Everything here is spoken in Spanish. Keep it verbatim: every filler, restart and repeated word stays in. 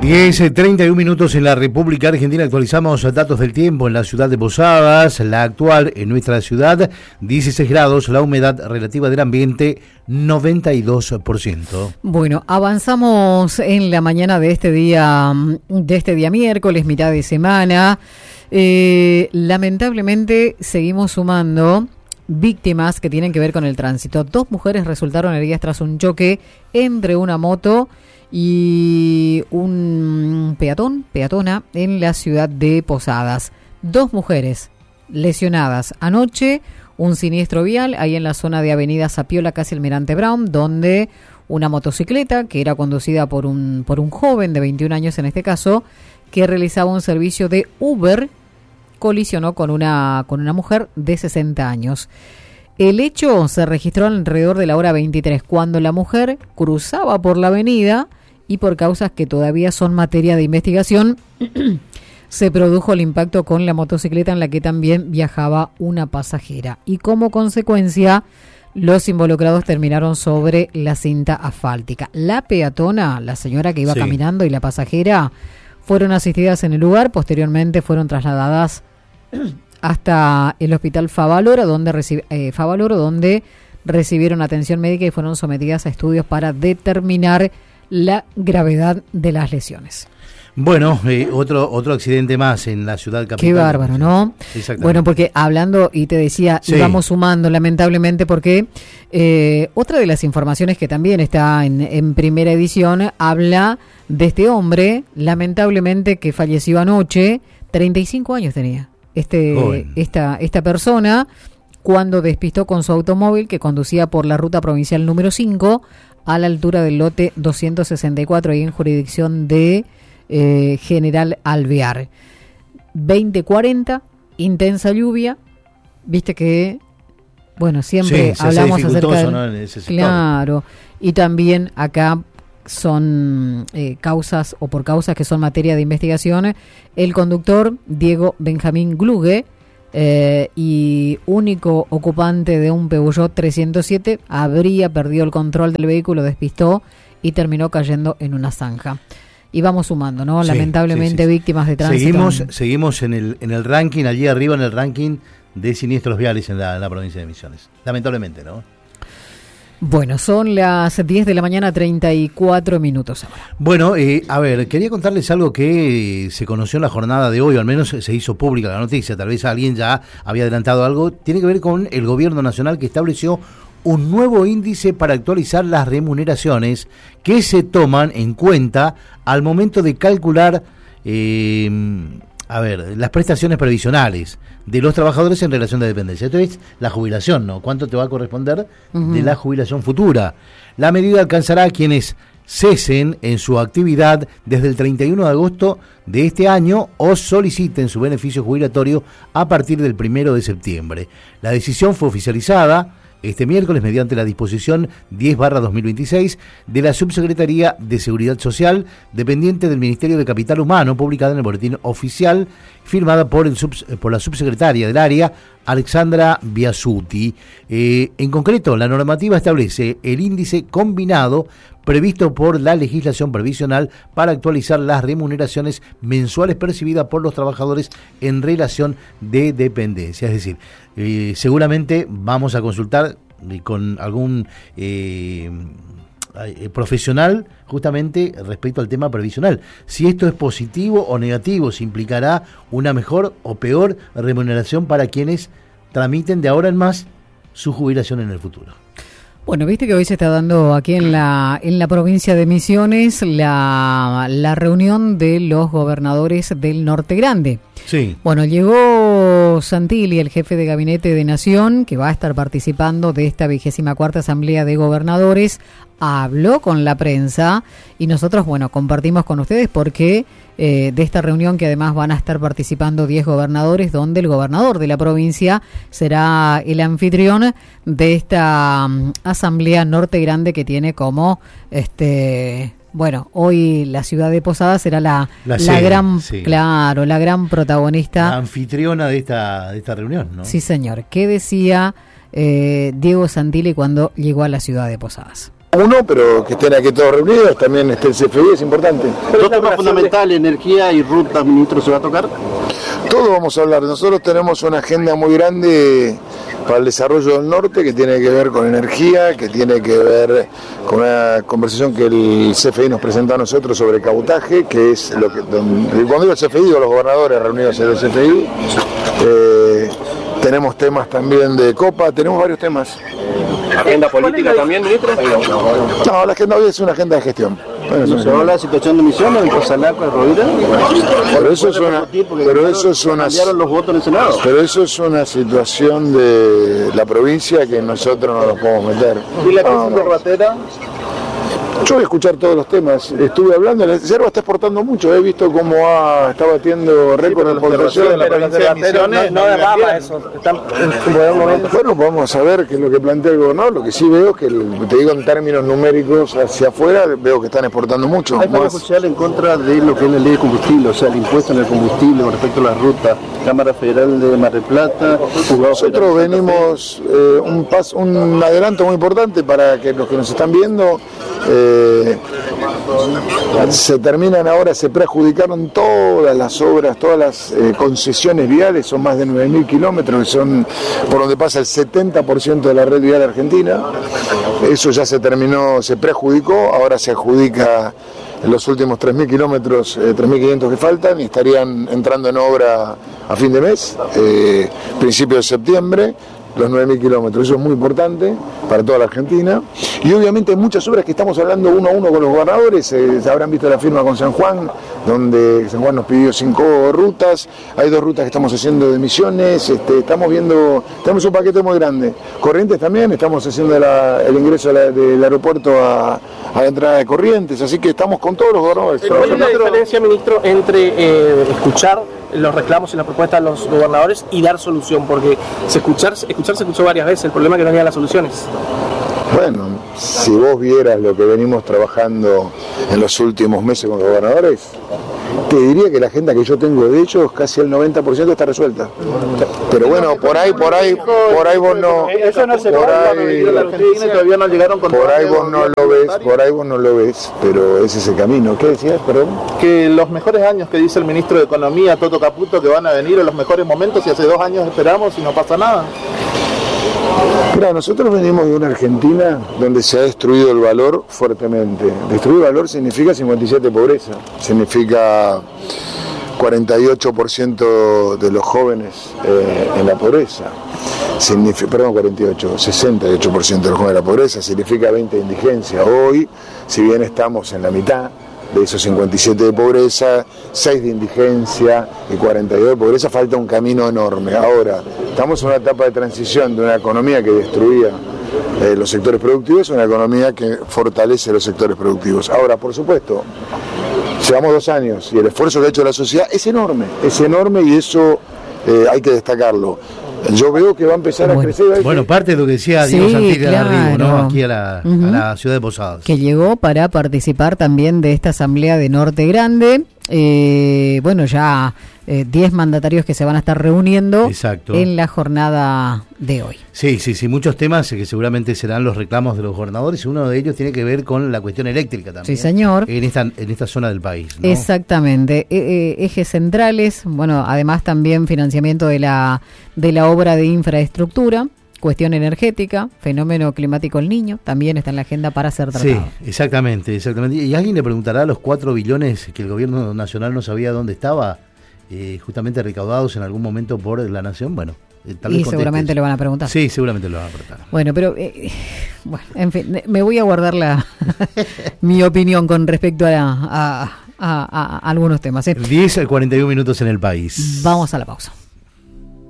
diez, treinta y un minutos en la República Argentina. Actualizamos datos del tiempo en la ciudad de Posadas. La actual en nuestra ciudad, dieciséis grados, la humedad relativa del ambiente, noventa y dos por ciento. Bueno, avanzamos en la mañana de este día, de este día miércoles, mitad de semana. Eh, lamentablemente seguimos sumando víctimas que tienen que ver con el tránsito. Dos mujeres resultaron heridas tras un choque entre una moto y un peatón, peatona, en la ciudad de Posadas. Dos mujeres lesionadas anoche, un siniestro vial ahí en la zona de Avenida Zapiola, casi Almirante Brown, donde una motocicleta que era conducida por un por un joven de veintiún años en este caso, que realizaba un servicio de Uber, colisionó con una con una mujer de sesenta años. El hecho se registró alrededor de la hora veintitrés, cuando la mujer cruzaba por la avenida y por causas que todavía son materia de investigación, se produjo el impacto con la motocicleta en la que también viajaba una pasajera. Y como consecuencia, los involucrados terminaron sobre la cinta asfáltica. La peatona, la señora que iba sí. caminando, y la pasajera fueron asistidas en el lugar. Posteriormente fueron trasladadas hasta el hospital Favaloro, donde, reci- eh, Favaloro, donde recibieron atención médica y fueron sometidas a estudios para determinar la gravedad de las lesiones. Bueno, eh, otro otro accidente más en la ciudad capital. Qué bárbaro, ¿no? Bueno, porque hablando, y te decía, sí. íbamos sumando lamentablemente, porque eh, otra de las informaciones que también está en, en primera edición habla de este hombre, lamentablemente, que falleció anoche. Treinta y cinco años tenía este esta esta persona, cuando despistó con su automóvil que conducía por la ruta provincial número cinco a la altura del lote doscientos sesenta y cuatro, ahí en jurisdicción de eh, General Alvear. veinte cuarenta, intensa lluvia, viste que, bueno, siempre sí, hablamos acerca de... ¿no? En ese sector. Claro, y también acá son eh, causas, o por causas que son materia de investigación. El conductor, Diego Benjamín Glugue, Eh, y único ocupante de un Peugeot trescientos siete, habría perdido el control del vehículo, despistó y terminó cayendo en una zanja. Y vamos sumando, ¿no? Sí, Lamentablemente sí, sí. víctimas de tránsito. Seguimos, seguimos en el en el ranking, allí arriba en el ranking de siniestros viales en la, en la provincia de Misiones. Lamentablemente, ¿no? Bueno, son las diez de la mañana, treinta y cuatro minutos ahora. Bueno, eh, a ver, quería contarles algo que se conoció en la jornada de hoy, o al menos se hizo pública la noticia, tal vez alguien ya había adelantado algo. Tiene que ver con el gobierno nacional, que estableció un nuevo índice para actualizar las remuneraciones que se toman en cuenta al momento de calcular eh, a ver, las prestaciones previsionales de los trabajadores en relación de dependencia. Esto es la jubilación, ¿no? ¿Cuánto te va a corresponder uh-huh. de la jubilación futura? La medida alcanzará a quienes cesen en su actividad desde el treinta y uno de agosto de este año o soliciten su beneficio jubilatorio a partir del primero de septiembre. La decisión fue oficializada este miércoles mediante la disposición diez barra dos mil veintiséis de la Subsecretaría de Seguridad Social, dependiente del Ministerio de Capital Humano, publicada en el Boletín Oficial, firmada por, el subs, por la subsecretaria del área, Alexandra Biasuti. Eh, en concreto, la normativa establece el índice combinado previsto por la legislación previsional para actualizar las remuneraciones mensuales percibidas por los trabajadores en relación de dependencia. Es decir, eh, seguramente vamos a consultar con algún eh, profesional justamente respecto al tema previsional. Si esto es positivo o negativo, si implicará una mejor o peor remuneración para quienes tramiten de ahora en más su jubilación en el futuro. Bueno, viste que hoy se está dando aquí en la en la provincia de Misiones la, la reunión de los gobernadores del Norte Grande. Sí. Bueno, llegó Santilli, el jefe de gabinete de Nación, que va a estar participando de esta vigésima cuarta asamblea de gobernadores. Habló con la prensa y nosotros, bueno, compartimos con ustedes porque eh, de esta reunión, que además van a estar participando diez gobernadores, donde el gobernador de la provincia será el anfitrión de esta um, asamblea Norte Grande, que tiene como este bueno, hoy la ciudad de Posadas será la, la, la sede, gran, sí. claro, la gran protagonista, la anfitriona de esta de esta reunión, ¿no? Sí, señor. ¿Qué decía eh, Diego Santilli cuando llegó a la ciudad de Posadas? uno, pero que estén aquí todos reunidos, también esté el C F I, es importante. Dos temas fundamentales, energía y ruta, ministro, ¿se va a tocar? Todo vamos a hablar. Nosotros tenemos una agenda muy grande para el desarrollo del norte que tiene que ver con energía, que tiene que ver con una conversación que el C F I nos presentó a nosotros sobre cabotaje, que es lo que, donde, cuando digo el C F I, digo los gobernadores reunidos en el C F I. Eh, tenemos temas también de Copa, tenemos varios temas. ¿Agenda política también, ministro? No, la agenda hoy es una agenda de gestión. Bueno, ¿No se habla de la situación de Misiones entre Salaco y Rovira? Pero eso es una, pero eso es una, los votos en el Senado. pero eso es una situación de la provincia que nosotros no nos podemos meter. ¿Y la crisis corbatera? Yo voy a escuchar todos los temas. Estuve hablando, la yerba está exportando mucho. He visto cómo ha, está batiendo récord de exportación en la provincia de Misiones. No derrama eso. Están en buen momento. Bueno, vamos a ver qué es lo que plantea el gobernador. Lo que sí veo es que, te digo en términos numéricos hacia afuera, veo que están exportando mucho. Hay Cámara Social en contra de lo que es la ley de combustible, o sea, el impuesto en el combustible con respecto a la ruta. Cámara Federal de Mar del Plata. Nosotros venimos eh, un, paso, un adelanto muy importante para que los que nos están viendo. Eh, se terminan ahora, se preadjudicaron todas las obras, todas las eh, concesiones viales, son más de nueve mil kilómetros, que son por donde pasa el setenta por ciento de la red vial argentina. Eso ya se terminó, se preadjudicó, ahora se adjudica los últimos tres mil kilómetros, eh, tres mil quinientos que faltan, y estarían entrando en obra a fin de mes, eh, principio de septiembre. Los nueve mil kilómetros, eso es muy importante para toda la Argentina. Y obviamente hay muchas obras que estamos hablando uno a uno con los gobernadores. Eh, habrán visto la firma con San Juan, donde San Juan nos pidió cinco rutas. Hay dos rutas que estamos haciendo de Misiones. Este, estamos viendo, tenemos un paquete muy grande. Corrientes también, estamos haciendo la, el ingreso de la, del aeropuerto a, a la entrada de Corrientes. Así que estamos con todos los gobernadores. ¿Cuál es la diferencia, ministro, entre eh, escuchar los reclamos y las propuestas de los gobernadores y dar solución? Porque se escuchar, escuchar se escuchó varias veces, el problema es que no había las soluciones. Bueno, si vos vieras lo que venimos trabajando en los últimos meses con los gobernadores, te diría que la agenda que yo tengo de ellos, casi el noventa por ciento está resuelta. Pero bueno, por ahí, por ahí, por ahí vos no, Eso no se por puede, ahí, la Argentina todavía no llegaron con por ahí vos no lo ves, por ahí vos no lo ves, pero ese es el camino. ¿Qué decías, perdón? Que los mejores años que dice el ministro de Economía, Toto Caputo, que van a venir en los mejores momentos, y hace dos años esperamos y no pasa nada. Mira, nosotros venimos de una Argentina donde se ha destruido el valor fuertemente. Destruir el valor significa cincuenta y siete de pobreza, significa cuarenta y ocho por ciento de los jóvenes eh, en la pobreza, significa, perdón, cuarenta y ocho, sesenta y ocho por ciento de los jóvenes en la pobreza, significa veinte de indigencia. Hoy, si bien estamos en la mitad de esos cincuenta y siete de pobreza, seis de indigencia y cuarenta y dos de pobreza, falta un camino enorme. Ahora, estamos en una etapa de transición de una economía que destruía eh, los sectores productivos a una economía que fortalece los sectores productivos. Ahora, por supuesto, llevamos dos años y el esfuerzo que ha hecho la sociedad es enorme, es enorme y eso eh, hay que destacarlo. Yo veo que va a empezar bueno, a crecer. Bueno, que... parte de lo que decía Diego sí, Santilli claro. de Arrigo, ¿no? Aquí a la, uh-huh. a la ciudad de Posadas. Que llegó para participar también de esta asamblea de Norte Grande. Eh, bueno, ya eh, diez mandatarios que se van a estar reuniendo Exacto. en la jornada de hoy. Sí, sí, sí, muchos temas que seguramente serán los reclamos de los gobernadores. Uno de ellos tiene que ver con la cuestión eléctrica también. Sí, señor. En esta, en esta zona del país, ¿no? Exactamente. E- eh, ejes centrales, bueno, además también financiamiento de la, de la obra de infraestructura. Cuestión energética, fenómeno climático El Niño, también está en la agenda para ser tratado. Sí, exactamente, exactamente. Y alguien le preguntará a los cuatro billones que el gobierno nacional no sabía dónde estaba, eh, justamente recaudados en algún momento por la nación. Bueno, eh, tal vez y seguramente lo van a preguntar. Sí, seguramente lo van a preguntar. Bueno, pero, eh, bueno, en fin, me voy a guardar la mi opinión con respecto a, a, a, a, a algunos temas. ¿eh? diez a cuarenta y uno minutos en el país. Vamos a la pausa.